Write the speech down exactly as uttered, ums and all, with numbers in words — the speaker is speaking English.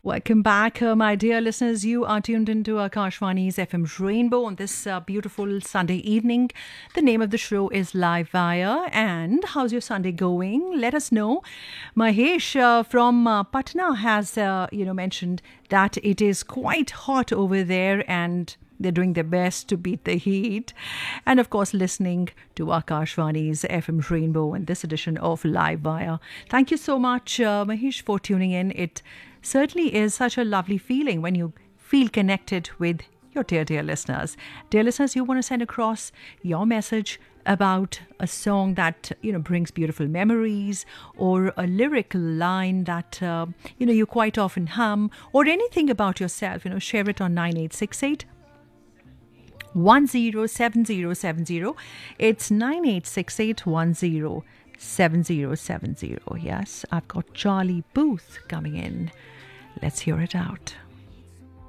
Welcome back, uh, my dear listeners. You are tuned into Akashvani's F M Rainbow on this uh, beautiful Sunday evening. The name of the show is Live Wire. And how's your Sunday going? Let us know. Mahesh uh, from uh, Patna has, uh, you know, mentioned that it is quite hot over there and they're doing their best to beat the heat. And of course, listening to Akashvani's F M Rainbow in this edition of Live Wire. Thank you so much, uh, Mahesh, for tuning in. It certainly is such a lovely feeling when you feel connected with your dear, dear listeners. Dear listeners, you want to send across your message about a song that, you know, brings beautiful memories, or a lyrical line that, uh, you know, you quite often hum, or anything about yourself, you know, share it on nine eight six eight one zero seven zero seven zero. It's nine eight six eight one zero seven zero seven zero. Yes, I've got Charlie Booth coming in. Let's hear it out.